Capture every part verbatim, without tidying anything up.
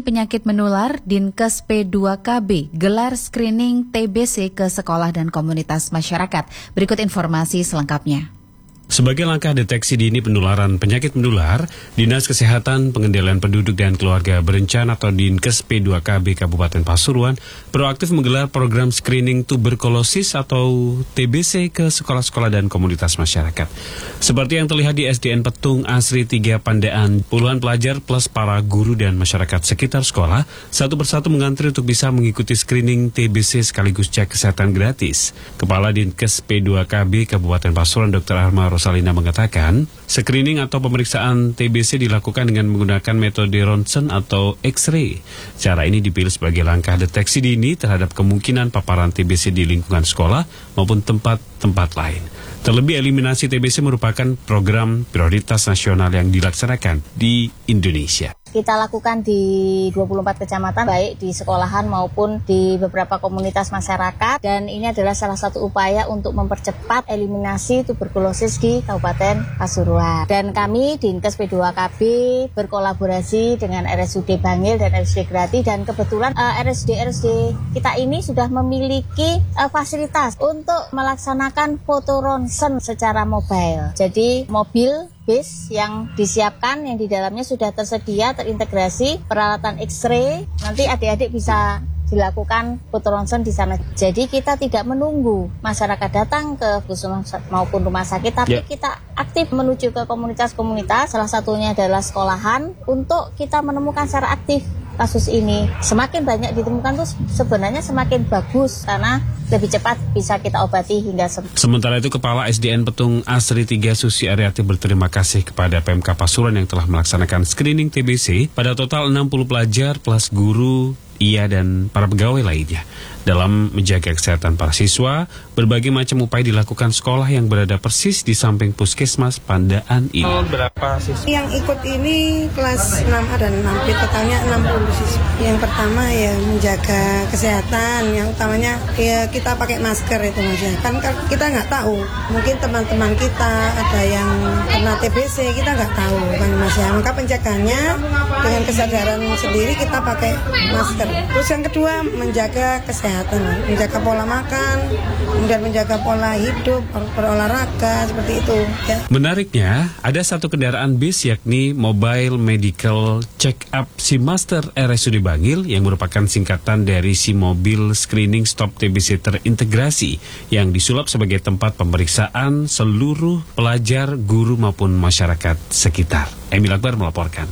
penyakit menular, Dinkes P dua K B gelar screening T B C ke sekolah dan komunitas masyarakat. Berikut informasi selengkapnya. Sebagai langkah deteksi dini penularan penyakit menular, Dinas Kesehatan Pengendalian Penduduk dan Keluarga Berencana atau Dinkes P dua K B Kabupaten Pasuruan proaktif menggelar program screening tuberkulosis atau T B C ke sekolah-sekolah dan komunitas masyarakat. Seperti yang terlihat di S D N Petung Asri tiga Pandaan, puluhan pelajar plus para guru dan masyarakat sekitar sekolah satu persatu mengantri untuk bisa mengikuti screening T B C sekaligus cek kesehatan gratis. Kepala Dinkes P dua K B Kabupaten Pasuruan Dokter Arma Rosalina mengatakan, screening atau pemeriksaan T B C dilakukan dengan menggunakan metode ronsen atau X-ray. Cara ini dipilih sebagai langkah deteksi dini terhadap kemungkinan paparan T B C di lingkungan sekolah maupun tempat-tempat lain. Terlebih, eliminasi T B C merupakan program prioritas nasional yang dilaksanakan di Indonesia. Kita lakukan di dua puluh empat kecamatan, baik di sekolahan maupun di beberapa komunitas masyarakat. Dan ini adalah salah satu upaya untuk mempercepat eliminasi tuberkulosis di Kabupaten Pasuruan. Dan kami, Dinkes P dua K B, berkolaborasi dengan R S U D Bangil dan R S U D Grati. Dan kebetulan uh, R S U D-R S U D kita ini sudah memiliki uh, fasilitas untuk melaksanakan foto ronsen secara mobile. Jadi mobil bis yang disiapkan, yang di dalamnya sudah tersedia, terintegrasi peralatan X-ray, nanti adik-adik bisa dilakukan foto ronsen di sana. Jadi kita tidak menunggu masyarakat datang ke puskesmas maupun rumah sakit, tapi yeah. kita aktif menuju ke komunitas-komunitas, salah satunya adalah sekolahan, untuk kita menemukan secara aktif kasus ini. Semakin banyak ditemukan tuh sebenarnya semakin bagus, karena lebih cepat bisa kita obati hingga sembuh. Sementara itu, Kepala S D N Petung Asri tiga Susi Ariati berterima kasih kepada P M K Pasuruan yang telah melaksanakan screening T B C pada total enam puluh pelajar plus guru, ia dan para pegawai lainnya. Dalam menjaga kesehatan para siswa, berbagai macam upaya dilakukan sekolah yang berada persis di samping puskesmas Pandaan ini. Oh, berapa siswa? Yang ikut ini kelas enam A dan enam B, totalnya enam puluh siswa. Yang pertama ya menjaga kesehatan, yang utamanya ya kita pakai masker itu Mas ya. Kan kita nggak tahu, mungkin teman-teman kita ada yang kena T B C, kita nggak tahu kan Mas ya. Maka penjagaannya dengan kesadaran sendiri kita pakai masker. Terus yang kedua menjaga kesehatan, menjaga pola makan, kemudian menjaga pola hidup, berolahraga, seperti itu ya. Menariknya, ada satu kendaraan bis yakni Mobile Medical Check-up SIMaster R S U D Bangil yang merupakan singkatan dari SIMobil Screening Stop T B C terintegrasi yang disulap sebagai tempat pemeriksaan seluruh pelajar, guru maupun masyarakat sekitar. Emil Akbar melaporkan.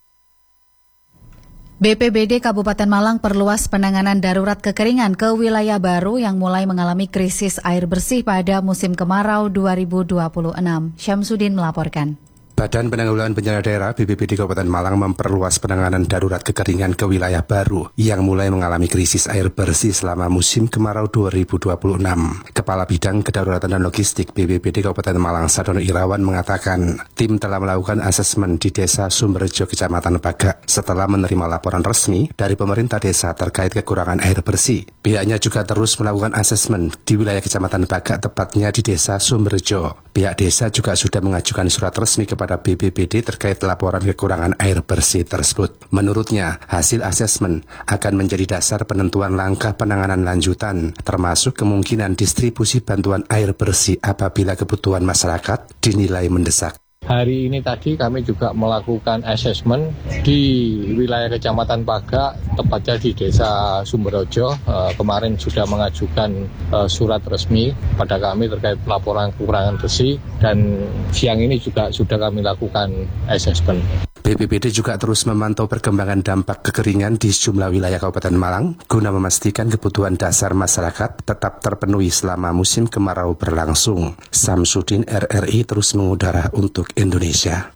B P B D Kabupaten Malang perluas penanganan darurat kekeringan ke wilayah baru yang mulai mengalami krisis air bersih pada musim kemarau dua ribu dua puluh enam. Syamsuddin melaporkan. Badan Penanggulangan Bencana Daerah B P B D Kabupaten Malang memperluas penanganan darurat kekeringan ke wilayah baru yang mulai mengalami krisis air bersih selama musim kemarau dua ribu dua puluh enam. Kepala Bidang Kedaruratan dan Logistik B P B D Kabupaten Malang, Sadono Irawan, mengatakan tim telah melakukan asesmen di Desa Sumberjo, Kecamatan Bagak setelah menerima laporan resmi dari pemerintah desa terkait kekurangan air bersih. Pihaknya juga terus melakukan asesmen di wilayah Kecamatan Bagak, tepatnya di Desa Sumberjo. Pihak desa juga sudah mengajukan surat resmi kepada B P B D terkait laporan kekurangan air bersih tersebut. Menurutnya, hasil asesmen akan menjadi dasar penentuan langkah penanganan lanjutan, termasuk kemungkinan distribusi bantuan air bersih apabila kebutuhan masyarakat dinilai mendesak. Hari ini tadi kami juga melakukan asesmen di wilayah Kecamatan Bagak, tepatnya di Desa Sumberjo. E, kemarin sudah mengajukan e, surat resmi pada kami terkait laporan kekurangan bersih, dan siang ini juga sudah kami lakukan asesmen. B P B D juga terus memantau perkembangan dampak kekeringan di sejumlah wilayah Kabupaten Malang guna memastikan kebutuhan dasar masyarakat tetap terpenuhi selama musim kemarau berlangsung. Syamsuddin, R R I, terus mengudara untuk Indonesia.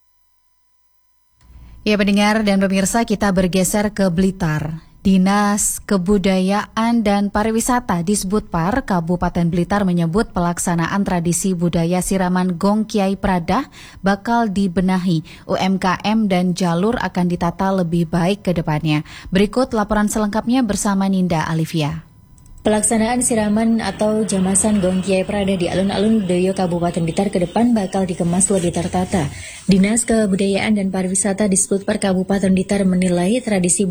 Ya pendengar dan pemirsa, kita bergeser ke Blitar. Dinas Kebudayaan dan Pariwisata Disbudpar Kabupaten Blitar menyebut pelaksanaan tradisi budaya siraman Gong Kiai Pradah bakal dibenahi. U M K M dan jalur akan ditata lebih baik ke depannya. Berikut laporan selengkapnya bersama Ninda Alivia. Pelaksanaan siraman atau jamasan Gong Kiai Pradah di alun-alun Budoyo Kabupaten Blitar ke depan bakal dikemas lebih tertata. Dinas Kebudayaan dan Pariwisata Disbudpar Kabupaten Blitar menilai tradisi